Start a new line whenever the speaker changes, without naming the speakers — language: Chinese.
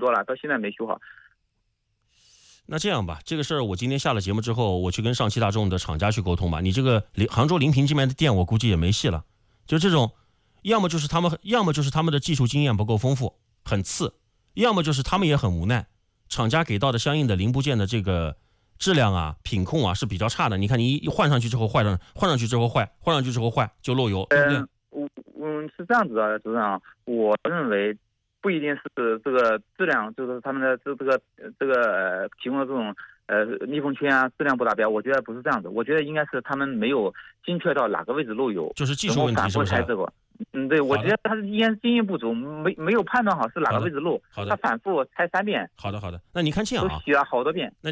多了，到现在没修好。
那这样吧，这个事儿我今天下了节目之后，我去跟上汽大众的厂家去沟通吧。你这个杭州临平这边的店，我估计也没戏了。就这种，要么就是他们的技术经验不够丰富，很次；要么就是他们也很无奈，厂家给到的相应的零部件的这个质量啊、品控啊是比较差的。你看，你一换上去之后坏，换上去之后坏，就漏油，对不对？
是这样子的，主任，我认为不一定是这个质量，就是他们的这个提供的这种密封圈啊，质量不达标。我觉得不是这样子，我觉得应该是他们没有精确到哪个位置漏油，
就是技术问题，是不是？
这个，对，我觉得他是应该经验不足，没有判断好是哪个位置漏，他反复拆3遍。
好的，那你看这样啊，
都洗了好多遍。